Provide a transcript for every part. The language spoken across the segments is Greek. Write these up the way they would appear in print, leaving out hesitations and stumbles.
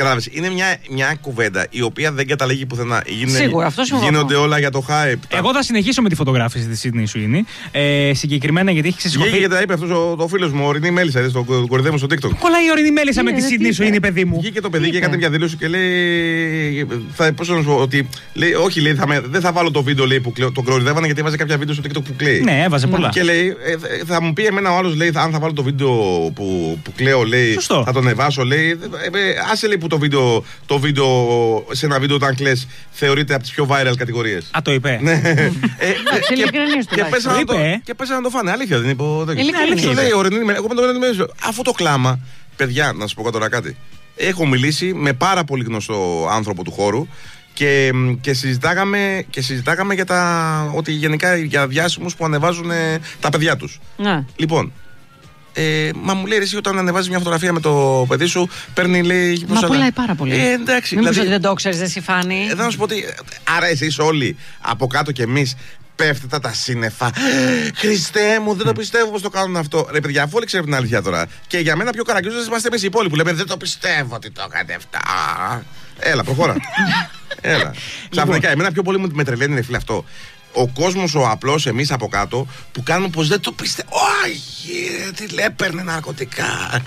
Κατάλαβες, είναι μια κουβέντα η οποία δεν καταλήγει πουθενά. Σίγουρα, αυτό γίνονται όλα για το hype. Εγώ θα συνεχίσω με τη φωτογράφηση τη Sydney Sweeney. Συγκεκριμένα γιατί έχει ξεσηκωθεί. Γιατί τα είπε αυτό ο φίλος μου, ο Ορεινή Μέλισσα, τον κορυδεύουν στο TikTok. Κολλάει η Ορεινή Μέλισσα με τη Sydney Sweeney, παιδί μου. Βγήκε το παιδί και έκανε μια δήλωση και λέει. Πώς να σου πω, ότι. Λέει, όχι, λέει, δεν θα βάλω το βίντεο λέει, που τον κορυδεύανε γιατί έβαζε κάποια βίντεο στο TikTok που κλαίει. Ναι, έβαζε πολλά. Και λέει, θα μου πει εμένα ο άλλος, λέει, αν θα βάλω το βίντεο που κλαίω, λέει, σωστό. θα τον εβάσω, λέει. Άσε λέει που το βίντεο σε ένα βίντεο όταν κλαις θεωρείται από τις πιο viral κατηγορίες. Α, το είπε. Ναι. Και πέσανε να το φάνε. Αλήθεια δεν είπε. Αλήθεια. Λέει ο Ορεινή, εγώ με τον Ορεινή, αφού το κλάμα, παιδιά, να σου πω τώρα κάτι. Έχω μιλήσει με πάρα πολύ γνωστό άνθρωπο του χώρου και συζητάγαμε για ότι γενικά για διάσημους που ανεβάζουν τα παιδιά τους. Ναι. Λοιπόν, μα μου λέει εσύ όταν ανεβάζεις μια φωτογραφία με το παιδί σου παίρνει λέει. Μα πουλάει πάρα πολύ. Εντάξει. Μήπως ότι δεν το ξέρεις, δεν συμφάνει. Θα σου πω ότι. Άρα εσείς όλοι από κάτω κι εμείς πέφτετε τα σύννεφα. Χριστέ μου, δεν το πιστεύω πως το κάνουν αυτό. Ρε παιδιά, αφού όλοι ξέρουν την αλήθεια τώρα. Και για μένα πιο καραγκιόζες είμαστε εμείς οι υπόλοιποι που λέμε δεν το πιστεύω ότι το έκατε αυτά. Έλα, προχώρα. Έλα. Ξαφνικά, εμένα πιο πολύ με τρελαίνει φίλε αυτό. Ο κόσμος, ο απλός, εμείς από κάτω, που κάνουν πως δεν το πιστεύω. Όχι, τι λέει, παίρνει ναρκωτικά.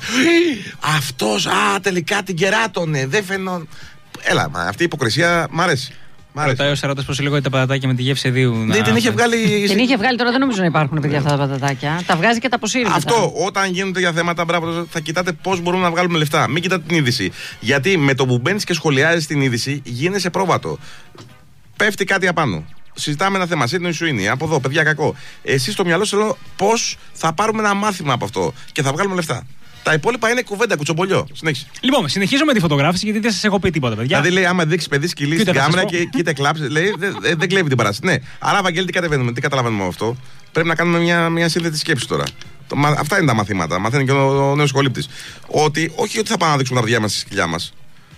Αυτός, τελικά την κεράτωνε. Δεν φαινόταν. Έλα, αυτή η υποκρισία μ' αρέσει. Ρωτάει ο Σαρώτας πως λίγο τα πατατάκια με τη γεύση εδίου. Ναι, την είχε βγάλει. Την είχε βγάλει, τώρα δεν νομίζω να υπάρχουν παιδιά αυτά τα πατατάκια. Τα βγάζει και τα αποσύρει. Αυτό, όταν γίνονται για θέματα, μπράβο, θα κοιτάτε πώς μπορούμε να βγάλουμε λεφτά. Μην κοιτάτε την είδηση. Γιατί με το που μπαίνεις και σχολιάζεις την είδηση, γίνεσαι πρόβατο. Πέφτει κάτι απάνω. Συζητάμε ένα θέμα. Sydney Sweeney, από εδώ, παιδιά, κακό. Εσείς στο μυαλό σας λέω πώς θα πάρουμε ένα μάθημα από αυτό και θα βγάλουμε λεφτά. Τα υπόλοιπα είναι κουβέντα, κουτσομπολιό. Συνέχισε. Λοιπόν, συνεχίζω με τη φωτογράφηση γιατί δεν σας έχω πει τίποτα, παιδιά. Δηλαδή, λέει, άμα δείξει παιδί σκυλί στην κάμερα και είτε κλάψει, λέει, δεν κλέβει την παράσταση. Ναι, άρα, Βαγγέλη, τι κατεβαίνουμε, τι καταλαβαίνουμε από αυτό. Πρέπει να κάνουμε μια σύνθετη σκέψη τώρα. Αυτά είναι τα μαθήματα. Μαθαίνει και ο νέος σχολήπτης. Ότι όχι ότι θα πάμε να δείξουμε τα παιδιά μας στη σκυλιά μας.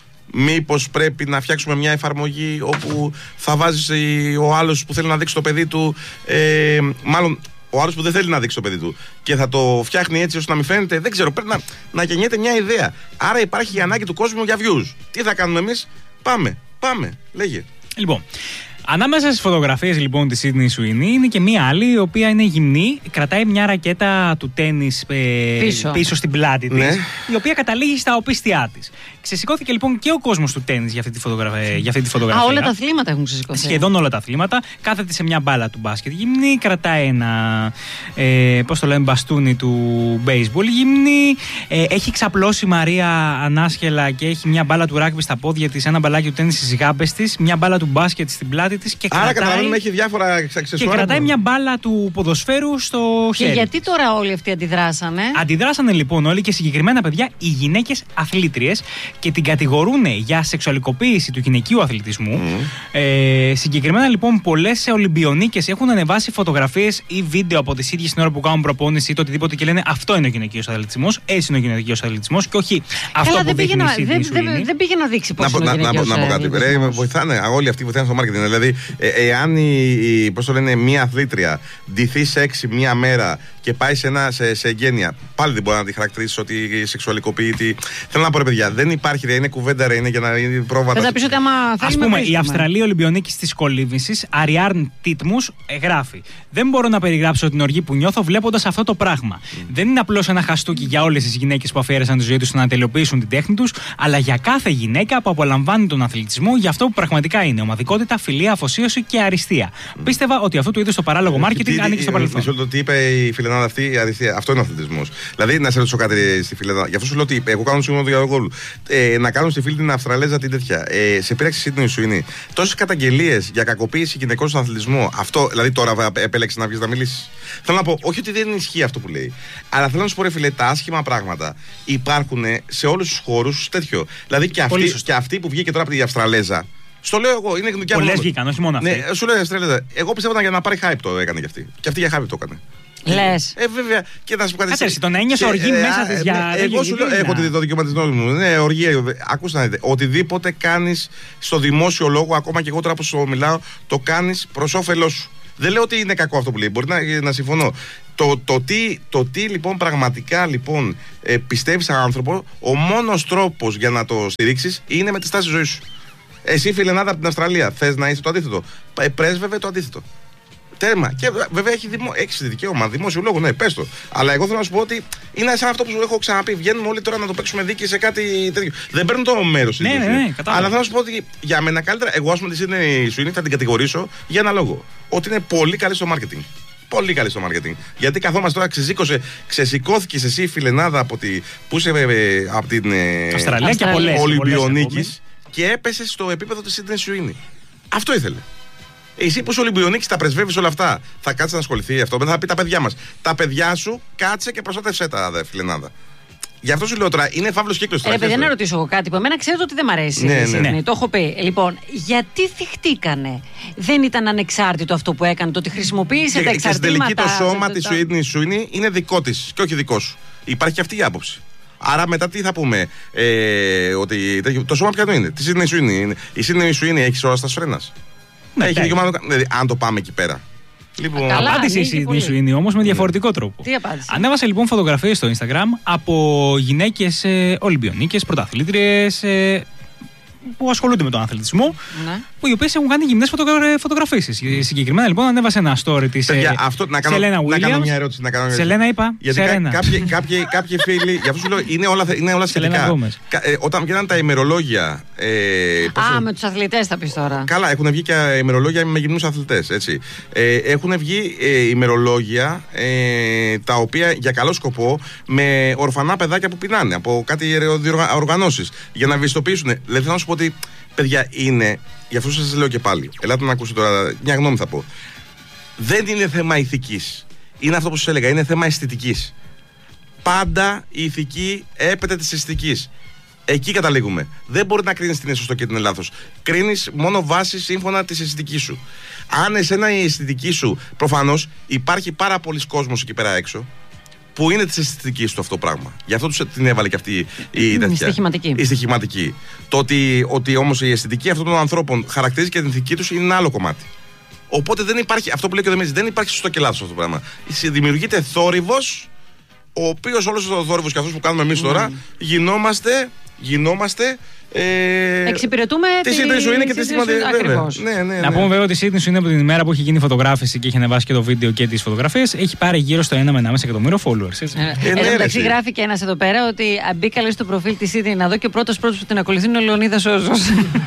Μήπως πρέπει να φτιάξουμε μια εφαρμογή όπου θα βάζεις ο άλλος που θέλει να δείξει το παιδί του, μάλλον ο άλλος που δεν θέλει να δείξει το παιδί του και θα το φτιάχνει έτσι ώστε να μην φαίνεται. Δεν ξέρω, πρέπει να γεννιέται μια ιδέα. Άρα υπάρχει η ανάγκη του κόσμου για views. Τι θα κάνουμε εμείς? Πάμε, λέγε. Λοιπόν, ανάμεσα στις φωτογραφίες λοιπόν της Sydney Sweeney είναι και μία άλλη η οποία είναι γυμνή, κρατάει μια ρακέτα του τένις πίσω στην πλάτη της, ναι. Η οποία καταλήγει στα οπίστια της. Ξεσηκώθηκε λοιπόν και ο κόσμος του τένις για αυτή τη φωτογραφία. Όλα τα αθλήματα έχουν ξεσηκωθεί. Σχεδόν όλα τα αθλήματα. Κάθεται σε μια μπάλα του μπάσκετ γυμνή, κρατάει ένα μπαστούνι του baseball γυμνή. Έχει ξαπλώσει η Μαρία ανάσχελα και έχει μια μπάλα του ράγμπι στα πόδια της, ένα μπαλάκι του τένις στις γάμπες της, μια μπάλα του μπάσκετ στην πλάτη της και άρα καταλαβαίνουμε έχει διάφορα αξεσουάρ. Και κρατάει μια μπάλα του ποδοσφαίρου στο χέρι. Και γιατί τώρα όλοι αυτοί αντιδράσανε? Αντιδράσανε λοιπόν όλοι και συγκεκριμένα παιδιά οι γυναίκες αθλήτριες και την κατηγορούν για σεξουαλικοποίηση του γυναικείου αθλητισμού. Συγκεκριμένα λοιπόν πολλές Ολυμπιονίκες έχουν ανεβάσει φωτογραφίες ή βίντεο από τις ίδιες την ώρα που κάνουν προπόνηση ή το οτιδήποτε και λένε αυτό είναι ο γυναικείος αθλητισμός, έτσι είναι ο γυναικείος αθλητισμός και όχι αυτό που δείχνει η Sydney Sweeney. Δεν πήγε να δείξει πώς είναι ο γυναικείος αθλητισμός. Να πω κάτι, βοηθάνε, όλοι αυτοί βοηθάνε στο marketing. Δηλαδή, εάν μία αθλήτρια ντυθεί σεξι μία μέρα και πάει σε εγγένεια, πάλι δεν μπορεί να τη χαρακτηρίσει ότι σεξουαλικοποιείται. Θέλω να πω, ρε παιδιά, δεν υπάρχει, είναι κουβέντα, είναι για να είναι πρόβατα. Θα πεις ότι άμα ας πούμε, η Αυστραλή Ολυμπιονίκης της κολύμβησης, Αριάρν Τίτμους, γράφει: δεν μπορώ να περιγράψω την οργή που νιώθω βλέποντας αυτό το πράγμα. Δεν είναι απλώς ένα χαστούκι για όλες τις γυναίκες που αφιέρεσαν τη ζωή τους να τελειοποιήσουν την τέχνη τους, αλλά για κάθε γυναίκα που απολαμβάνει τον αθλητισμό για αυτό που πραγματικά είναι ομαδικότητα, φιλία, αφοσίωση και αριστεία. Πίστευα ότι αυτού του είδους το παράλογο μάρκετινγκ ανήκει στο παρελθόν. Μισό λεπτό, τι είπε η φιλενάδα αυτή, αριστεία. Αυτό είναι ο αθλητισμός. Δηλαδή, να σε ρωτήσω κάτι στη φιλενάδα. Γι' αυτό σου λέω ότι εγώ κάνω συγγνώμη για τον γκολ. Να κάνω στη φίλη την Αυστραλέζα την τέτοια. Σε πείραξη Sydney Sweeney. Τόσες καταγγελίες για κακοποίηση γυναικών στον αθλητισμό. Αυτό, δηλαδή τώρα επέλεξε να βγει να μιλήσει. Θέλω να πω, όχι ότι δεν ισχύει αυτό που λέει. Αλλά θέλω να σου πω, ρε φίλε, τα άσχημα πράγματα υπάρχουν σε όλους τους χώρους τέτοιο. Δηλαδή και αυτή που βγήκε τώρα από την Αυστραλέζα. Στο λέω εγώ, είναι δικιά μου. Πολλές βγήκαν, όχι μόνο αυτή. Ναι, σου λέω Αυστραλέζα. Εγώ πιστεύω ότι για να πάρει hype το έκανε και αυτή. Και αυτή για hype το έκανε. Λες. Βέβαια. Και να σου πω κάτι. Τον ένιωσε οργή μέσα της για. Εγώ σου λέω, έχω το δικαίωμα της νόμης μου. Ναι, οργή. Ακούστε να δείτε. Οτιδήποτε κάνεις στο δημόσιο λόγο, ακόμα και εγώ τώρα που σου μιλάω, το κάνεις προς όφελός σου. Δεν λέω ότι είναι κακό αυτό που λέει, μπορεί να συμφωνώ. Το τι λοιπόν πραγματικά λοιπόν πιστεύει σαν άνθρωπο, ο μόνος τρόπος για να το στηρίξεις είναι με τη στάση ζωής σου. Εσύ, φιλενάδα από την Αυστραλία, θες να είσαι το αντίθετο? Πρέσβευε το αντίθετο. Τέρμα. Και βέβαια έχει δικαίωμα, δημόσιο λόγο, ναι, πες το. Αλλά εγώ θέλω να σου πω ότι είναι σαν αυτό που σου έχω ξαναπεί. Βγαίνουμε όλοι τώρα να το παίξουμε δίκη σε κάτι τέτοιο. Δεν παίρνουν το μέρος. Ναι, αλλά θέλω να σου πω ότι για μένα καλύτερα, εγώ ας πούμε τη Sydney Sweeney θα την κατηγορήσω για ένα λόγο. Ότι είναι πολύ καλή στο marketing. Πολύ καλή στο marketing. Γιατί καθόμαστε τώρα, ξεσηκώθηκε εσύ, φιλενάδα από την Αυστραλία και πολλές Ολυμπιονίκης και έπεσε στο επίπεδο της Sydney Sweeney. Αυτό ήθελε. Εσύ που είσαι Ολυμπιονίκης, τα πρεσβεύεις όλα αυτά. Θα κάτσει να ασχοληθεί αυτό. Μετά θα πει τα παιδιά μας. Τα παιδιά σου κάτσε και προστάτευσέ τα, φιλενάδα. Γι' αυτό σου λέω τώρα, είναι φαύλος κύκλος. Παιδιά, να ρωτήσω εγώ κάτι που εμένα ξέρετε ότι δεν μ' αρέσει. Ναι. Το έχω πει. Λοιπόν, γιατί θυχτήκανε? Δεν ήταν ανεξάρτητο αυτό που έκανε, το ότι χρησιμοποίησε τα εξαρτήματα? Και στην τελική το σώμα της Sydney Sweeney είναι δικό της και όχι δικό σου. Υπάρχει αυτή η άποψη. Άρα μετά τι θα πούμε, ότι το σώμα ποιανού είναι? Τη Sydney Sweeney. Η Sydney Sweeney έχει σώρατα φρένας. Δηλαδή, αν το πάμε εκεί πέρα. Λοιπόν, απάντησε η Sydney Sweeney όμως με διαφορετικό τρόπο. Τι απάντησε? Ανέβασε λοιπόν φωτογραφίες στο Instagram από γυναίκες Ολυμπιονίκες, πρωταθλήτριες που ασχολούνται με τον αθλητισμό, που οι οποίες έχουν κάνει γυμνές φωτογραφίσεις. Συγκεκριμένα λοιπόν ανέβασε ένα story της Σελένα Williams. Να κάνω μια ερώτηση. Σελένα είπα. Γιατί κάποιοι φίλοι, γι' αυτό σου λέω, είναι όλα σχετικά. Όταν βγαίναν τα ημερολόγια. Με τους αθλητές θα πεις τώρα. Καλά, έχουν βγει και ημερολόγια με γυμνούς αθλητές. Έτσι. Έχουν βγει ημερολόγια τα οποία για καλό σκοπό με ορφανά παιδάκια που πεινάνε από κάτι οργανώσεις για να ευαισθητοποιήσουν. Δηλαδή θέλω να σου πω ότι, παιδιά, είναι. Γι' αυτό σας λέω και πάλι. Ελάτε να ακούσετε τώρα. Μια γνώμη θα πω. Δεν είναι θέμα ηθικής. Είναι αυτό που σας έλεγα. Είναι θέμα αισθητικής. Πάντα η ηθική έπεται της αισθητικής. Εκεί καταλήγουμε. Δεν μπορεί να κρίνεις τι είναι σωστό και τι είναι λάθος. Κρίνεις μόνο βάση σύμφωνα της αισθητικής σου. Αν εσένα η αισθητική σου, προφανώς υπάρχει πάρα πολλοί κόσμος εκεί πέρα έξω που είναι της αισθητικής του αυτό το πράγμα. Γι' αυτό την έβαλε και αυτή η στοιχηματική. Το ότι όμως η αισθητική αυτών των ανθρώπων χαρακτηρίζει και την ηθική τους είναι ένα άλλο κομμάτι. Οπότε δεν υπάρχει, αυτό που λέει και ο Δεμέζης, δεν υπάρχει σωστό και λάθος αυτό το πράγμα. Δημιουργείται θόρυβος, ο οποίος όλος ο θόρυβος και αυτός που κάνουμε εμείς τώρα γινόμαστε. Εξυπηρετούμε τη Sydney Sweeney και τη Ακριβώς. Να πούμε βέβαια ότι η Sydney Sweeney από την ημέρα που έχει γίνει η φωτογράφηση και έχει ανεβάσει και το βίντεο και τις φωτογραφίες έχει πάρει γύρω στο 1 με 1,5 εκατομμύριο followers. Εντάξει, γράφει και ένας εδώ πέρα ότι μπήκα στο προφίλ της Sydney να δω και ο πρώτος που την ακολουθεί είναι ο Λεωνίδας Όζος.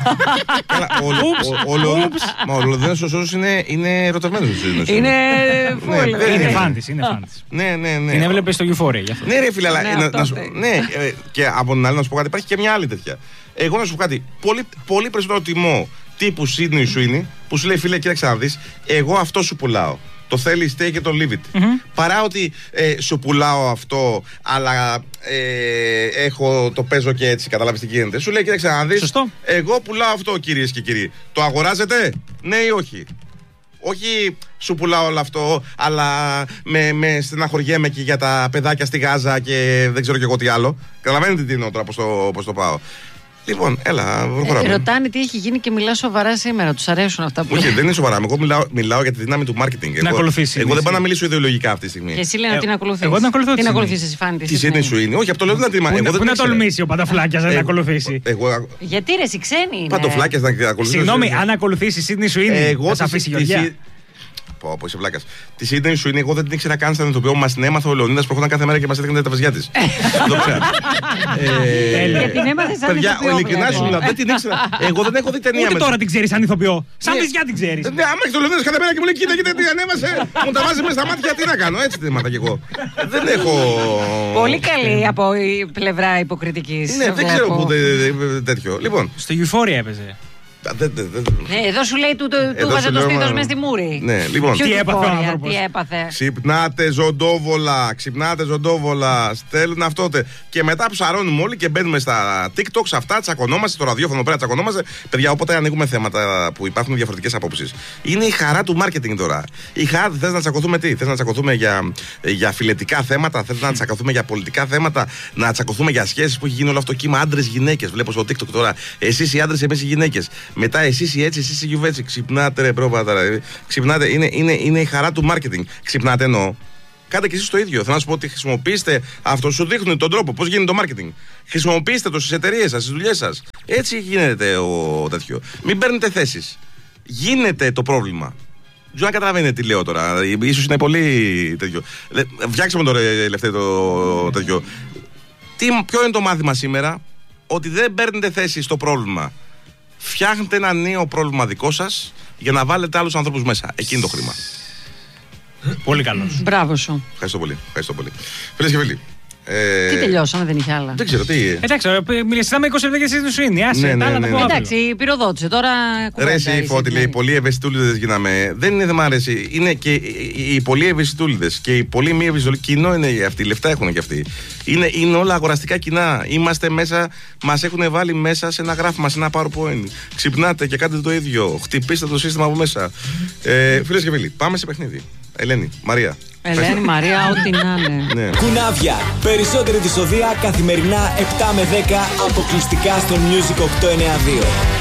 Ο Λεωνίδας Όζος είναι ερωτευμένος. Είναι φαν της. Την έβλεπε στο Euphoria. Ναι, ρε φίλε, αλλά και από την άλλη να σου πω κάτι, υπάρχει και μια άλλη τέτοια. Εγώ να σου πω κάτι, πολύ περισσότερο τιμό τύπου Sydney Sweeney που σου λέει, φίλε, κοίταξε να δεις, εγώ αυτό σου πουλάω. Το θέλει, stay και το leave it. Παρά ότι σου πουλάω αυτό, αλλά το παίζω και έτσι, καταλάβεις τι γίνεται. Σου λέει, κοίταξε να δεις, σωστό. Εγώ πουλάω αυτό, κυρίες και κύριοι. Το αγοράζετε, ναι ή όχι? Όχι, σου πουλάω όλο αυτό, αλλά με στεναχωριέμαι και για τα παιδάκια στη Γάζα και δεν ξέρω και εγώ τι άλλο. Καταλαβαίνετε τι εννοώ τώρα, πώς το πάω. Λοιπόν, έλα, προχωράμε. Ρωτάνε τι έχει γίνει και μιλά σοβαρά σήμερα. Τους αρέσουν αυτά που όχι, δεν είναι σοβαρά. Εγώ μιλάω για τη δύναμη του marketing. Εγώ δεν πάω να μιλήσω ιδεολογικά αυτή τη στιγμή. Και εσύ λένε ότι την ακολουθείς. Εγώ την ακολουθώ. Την ακολουθείς εσύ, φάνη τη Sydney Sweeney. Όχι, από το λέω δεν την Πού να τολμήσει ο Παντοφλάκιας να την ακολουθήσει? Γιατί ρε, εσύ ξένοι είναι. Παντοφλάκιας να την ακολουθήσει. Συγγνώμη, αν ακολουθήσει η Sydney Sweeney, θα σε αφήσει Γεωργιά? Πω, είσαι βλάκας. Τη Sydney Sweeney, εγώ δεν την ήξερα καν σαν ηθοποιό. Μας την έμαθε ο Λεωνίδας που έρχονταν κάθε μέρα και μας έδειχνε τα βαζιά της. Δεν ξέρω. Γιατί την έμαθε σαν ηθοποιό. Παιδιά, ειλικρινά σου μιλάω, δεν την ήξερα. Εγώ δεν έχω δει ταινία. Ούτε τώρα την ξέρεις σαν ηθοποιό. Σαν βυζιά την ξέρεις. Ναι, άμα έχει το Λεωνίδας κάθε μέρα και μου λέει, κοίτα τι ανέβασε. Μου τα βάζει μέσα στα μάτια, τι να κάνω. Έτσι την έμαθα κι εγώ. Δεν έχω. Πολύ καλή από η πλευρά υποκριτικής. Ναι, δεν ξέρω πού τέτοιο. Λοιπόν. Στο Euphoria έπαιζε. Εδώ σου λέει του βάζε το στήθος μες στη μούρη. Ναι, λοιπόν. Τι έπαθε ο άνθρωπος? Τι έπαθε? Ξυπνάτε ζωντόβολα. Στέλνουν αυτό. Και μετά ψαρώνουμε όλοι και μπαίνουμε στα TikTok, σε αυτά, τσακωνόμαστε. Στο ραδιόφωνο πέρα τσακωνόμαστε. Παιδιά, όποτε ανοίγουμε θέματα που υπάρχουν διαφορετικές απόψεις. Είναι η χαρά του marketing τώρα. Η χαρά, θες να τσακωθούμε τι? Θες να τσακωθούμε για φιλετικά θέματα? Θες να τσακωθούμε για πολιτικά θέματα? Να τσακωθούμε για σχέσεις που έχει γίνει όλο αυτό κύμα άντρες-γυναίκες? Βλέπω στο TikTok τώρα. Εσείς οι άντρες, εμείς οι γυναίκες. Μετά εσείς οι έτσι, εσείς οι γιουβέτσι. Ξυπνάτε, ρε πρόβατα. Ξυπνάτε. Είναι η χαρά του marketing. Ξυπνάτε εννοώ. Κάντε και εσείς το ίδιο. Θέλω να σου πω ότι χρησιμοποιήστε αυτό, σου δείχνουν τον τρόπο πώς γίνεται το marketing. Χρησιμοποιήστε το στις εταιρείες σας, στις δουλειές σας. Έτσι γίνεται ο τέτοιο. Μην παίρνετε θέσεις. Γίνεται το πρόβλημα. Δεν καταλαβαίνετε τι λέω τώρα. Ίσως είναι πολύ τέτοιο. Φτιάξαμε το τελευταίο τέτοιο. Ποιο είναι το μάθημα σήμερα? Ότι δεν παίρνετε θέση στο πρόβλημα. Φτιάχνετε ένα νέο πρόβλημα δικό σας για να βάλετε άλλους ανθρώπους μέσα. Εκεί είναι το χρήμα. Πολύ καλός. Μπράβο σου. Ευχαριστώ πολύ. Φίλες και φίλοι. Τι τελειώσαμε, δεν είχε άλλα. Δεν ξέρω τι. Εντάξει, μιλήσαμε 20 λεπτά για συντοσύνη. Εντάξει, πυροδότησε τώρα. Ρε εσύ Φώτη, λέει, πολλοί ευαισθητούλιδες γίναμε. Δεν είναι θέμα, αρέσει. Είναι και οι πολλοί ευαισθητούλιδες και οι πολλοί μη ευαισθητούλιδες. Κοινό είναι αυτοί, λεφτά έχουν και αυτοί. Είναι όλα αγοραστικά κοινά. Είμαστε μέσα, μας έχουν βάλει μέσα σε ένα γράφημα, σε ένα PowerPoint. Ξυπνάτε και κάντε το ίδιο. Χτυπήστε το σύστημα από μέσα. Φίλες και φίλοι, πάμε σε παιχνίδι. Ελένη, Μαρία. Ελένη, Μαρία, ό,τι να είναι. Κουνάβια. Περισσότερη δυσοδεία καθημερινά 7 με 10 αποκλειστικά στο Music 892.